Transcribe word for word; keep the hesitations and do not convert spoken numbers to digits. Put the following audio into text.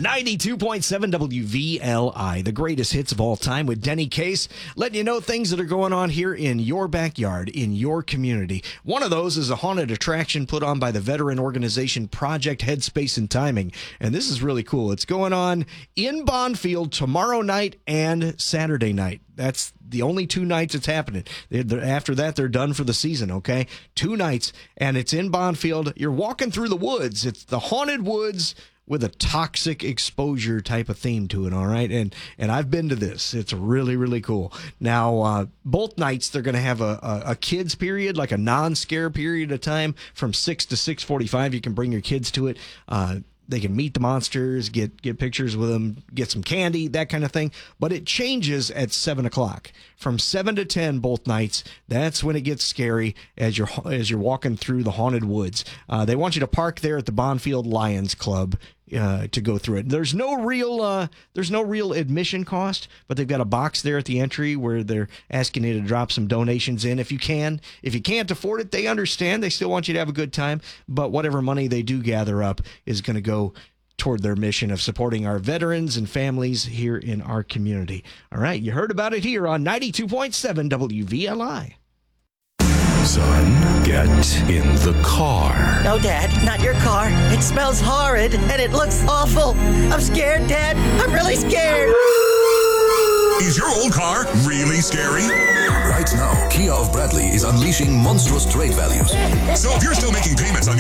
ninety-two point seven W V L I, the greatest hits of all time with Denny Case, letting you know things that are going on here in your backyard, in your community. One of those is a haunted attraction put on by the veteran organization Project Headspace and Timing, and this is really cool. It's going on in Bonfield tomorrow night and Saturday night. That's the only two nights it's happening. They're, they're, after that, they're done for the season, okay? Two nights, and it's in Bonfield. You're walking through the woods. It's the haunted woods with a toxic exposure type of theme to it, all right? And and I've been to this. It's really, really cool. Now, uh, both nights, they're going to have a, a, a kids period, like a non-scare period of time from six to six forty-five. You can bring your kids to it. Uh, they can meet the monsters, get get pictures with them, get some candy, that kind of thing. But it changes at seven o'clock. From seven to ten both nights, that's when it gets scary as you're, as you're walking through the haunted woods. Uh, they want you to park there at the Bonfield Lions Club Uh, to go through it. There's no real uh, there's no real admission cost, but they've got a box there at the entry where they're asking you to drop some donations in if you can. If you can't afford it, they understand. They still want you to have a good time, but whatever money they do gather up is going to go toward their mission of supporting our veterans and families here in our community. All right, you heard about it here on ninety-two point seven W V L I. Son, get in the car. No, Dad, not your car. It smells horrid and it looks awful. I'm scared, Dad. I'm really scared. Is your old car really scary? Right now, Kia of Bradley is unleashing monstrous trade values. So if you're still making payments on